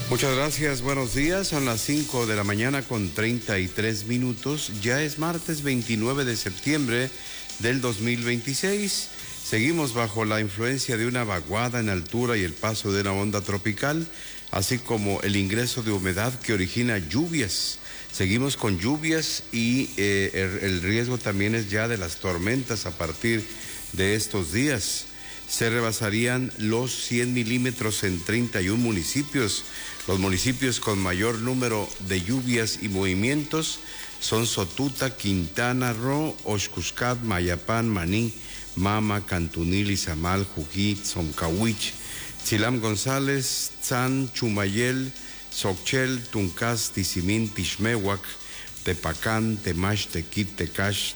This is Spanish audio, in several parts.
Muchas gracias, buenos días. Son las 5 de la mañana con 33 minutos. Ya es martes 29 de septiembre del 2026. Seguimos bajo la influencia de una vaguada en altura y el paso de una onda tropical, así como el ingreso de humedad que origina lluvias. Seguimos con lluvias y el riesgo también es ya de las tormentas a partir de estos días. Se rebasarían los 100 milímetros en 31 municipios. Los municipios con mayor número de lluvias y movimientos son Sotuta, Quintana Roo, Oxcuscat, Mayapán, Maní, Mama, Cantunil, Izamal, Jují, Zoncahuich, Chilam González, Tzan, Chumayel, Xochel, Tuncás, Tizimín, Tixmehuac, Tepacán, Temax, Tequit, Tecash,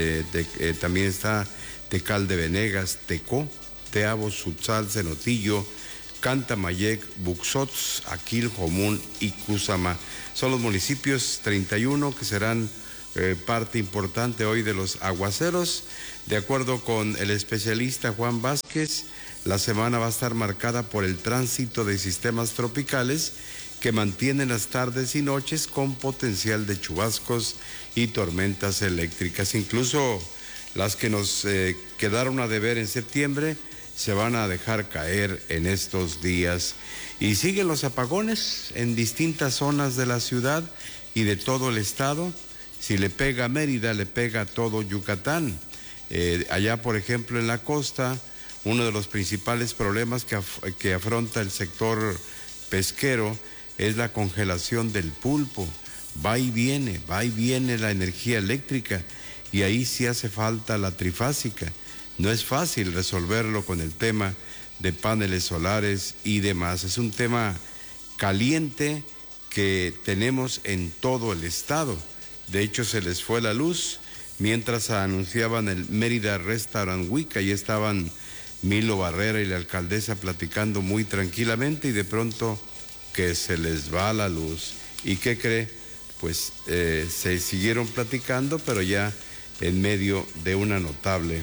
también está Tecal de Venegas, Tecó, Teabo, Sutzal, Cenotillo, Cantamayec, Buxots, Aquil, Jomún y Cúzama. Son los municipios 31 que serán parte importante hoy de los aguaceros. De acuerdo con el especialista Juan Vázquez, la semana va a estar marcada por el tránsito de sistemas tropicales que mantienen las tardes y noches con potencial de chubascos y tormentas eléctricas. Incluso las que nos quedaron a deber en septiembre se van a dejar caer en estos días. Y siguen los apagones en distintas zonas de la ciudad y de todo el estado. Si le pega a Mérida, le pega a todo Yucatán. Allá, por ejemplo, en la costa, uno de los principales problemas que afronta el sector pesquero es la congelación del pulpo. Va y viene la energía eléctrica y ahí sí hace falta la trifásica. No es fácil resolverlo con el tema de paneles solares y demás. Es un tema caliente que tenemos en todo el estado. De hecho, se les fue la luz mientras anunciaban el Mérida Restaurant Week. Ahí estaban Milo Barrera y la alcaldesa platicando muy tranquilamente y de pronto que se les va la luz. ¿Y qué cree? Pues se siguieron platicando, pero ya en medio de una notable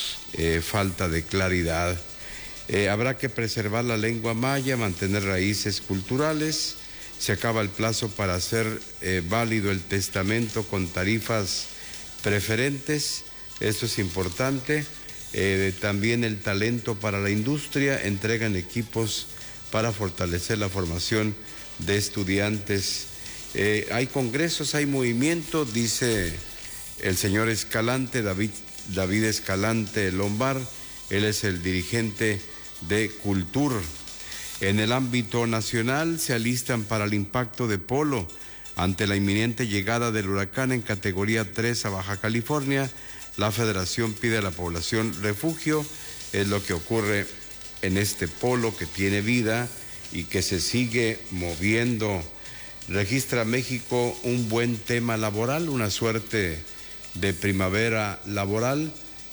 falta de claridad. Habrá que preservar la lengua maya, mantener raíces culturales. Se acaba el plazo para hacer válido el testamento con tarifas preferentes. Esto es importante. También el talento para la industria. Entregan equipos para fortalecer la formación de estudiantes. Hay congresos, hay movimiento, dice el señor Escalante, David Escalante Lombard. Él es el dirigente de Cultur. En el ámbito nacional se alistan para el impacto de Polo. Ante la inminente llegada del huracán en categoría 3 a Baja California, la Federación pide a la población refugio. Es lo que ocurre en este polo que tiene vida y que se sigue moviendo. Registra México un buen tema laboral, una suerte de primavera laboral.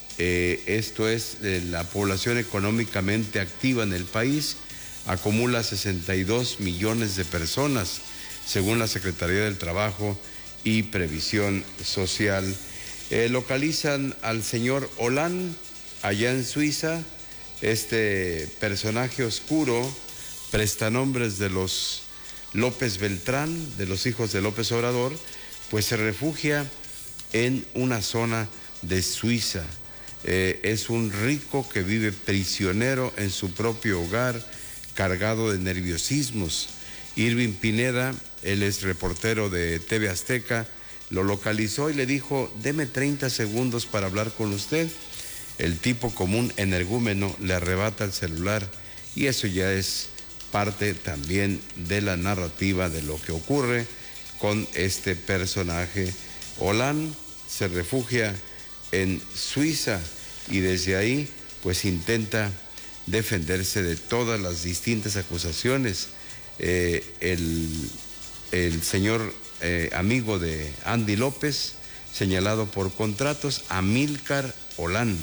Esto es, la población económicamente activa en el país acumula 62 millones de personas, según la Secretaría del Trabajo y Previsión Social. Localizan al señor Hollande allá en Suiza. Este personaje oscuro, prestanombres de los López Beltrán, de los hijos de López Obrador, pues se refugia en una zona de Suiza. Es un rico que vive prisionero en su propio hogar, cargado de nerviosismos. Irving Pineda, él es reportero de TV Azteca, lo localizó y le dijo: deme 30 segundos para hablar con usted. El tipo, como un energúmeno, le arrebata el celular y eso ya es parte también de la narrativa de lo que ocurre con este personaje. Hollande se refugia en Suiza y desde ahí pues intenta defenderse de todas las distintas acusaciones. El señor amigo de Andy López, señalado por contratos, Amílcar Hollande,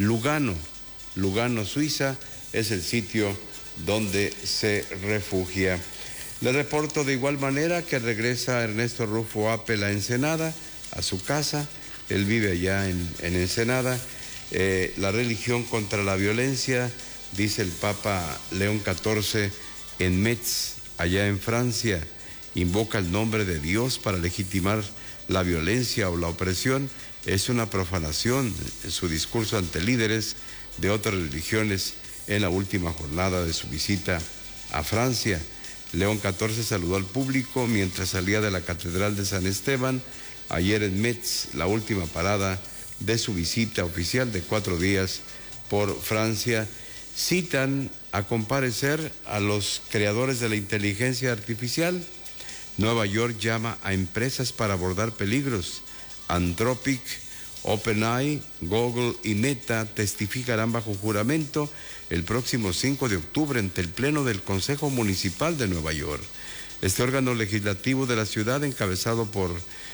Lugano, Suiza, es el sitio donde se refugia. Le reporto de igual manera que regresa Ernesto Rufo Appel a Ensenada, a su casa. Él vive allá en Ensenada. La religión contra la violencia, dice el Papa León XIV en Metz, allá en Francia, invoca el nombre de Dios para legitimar la violencia o la opresión. Es una profanación en su discurso ante líderes de otras religiones en la última jornada de su visita a Francia. León XIV saludó al público mientras salía de la Catedral de San Esteban ayer en Metz, la última parada de su visita oficial de 4 días por Francia. Citan a comparecer a los creadores de la inteligencia artificial. Nueva York llama a empresas para abordar peligros. Anthropic, OpenAI, Google y Meta testificarán bajo juramento el próximo 5 de octubre ante el Pleno del Consejo Municipal de Nueva York. Este órgano legislativo de la ciudad, encabezado por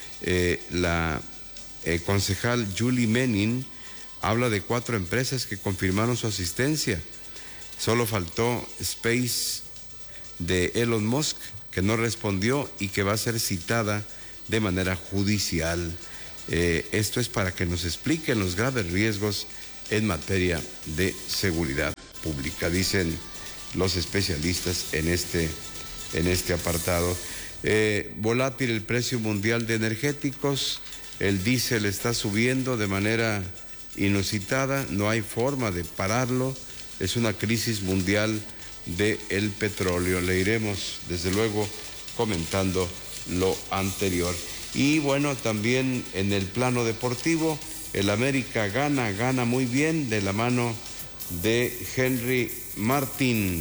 la concejal Julie Menin, habla de 4 empresas que confirmaron su asistencia. Solo faltó Space de Elon Musk, que no respondió y que va a ser citada de manera judicial. Esto es para que nos expliquen los graves riesgos en materia de seguridad pública, dicen los especialistas en este apartado. Volátil el precio mundial de energéticos, el diésel está subiendo de manera inusitada, no hay forma de pararlo, es una crisis mundial del petróleo. Le iremos, desde luego, comentando lo anterior. Y bueno, también en el plano deportivo, el América gana muy bien de la mano de Henry Martín.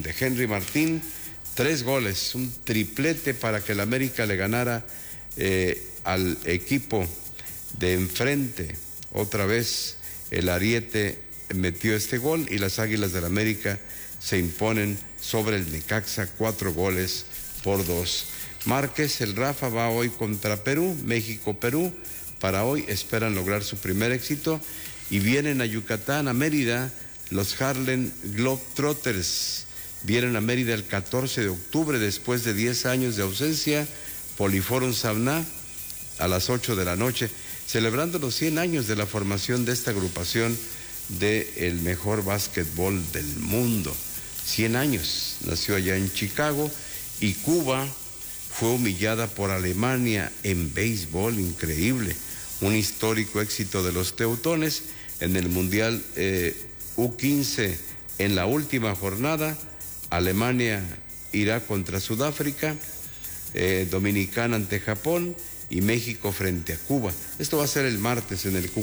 3 goles, un triplete para que el América le ganara al equipo de enfrente. Otra vez el Ariete metió este gol y las Águilas del América se imponen sobre el Necaxa 4-2. Márquez, el Rafa, va hoy contra Perú, México-Perú. Para hoy esperan lograr su primer éxito y vienen a Yucatán, a Mérida, los Harlem Globetrotters. Vienen a Mérida el 14 de octubre después de 10 años de ausencia. Poliforum Savna a las 8 de la noche, celebrando los 100 años de la formación de esta agrupación del mejor básquetbol del mundo. 100 años, nació allá en Chicago, y Cuba fue humillada por Alemania en béisbol, increíble. Un histórico éxito de los teutones en el Mundial U15 en la última jornada. Alemania irá contra Sudáfrica, Dominicana ante Japón y México frente a Cuba. Esto va a ser el martes en el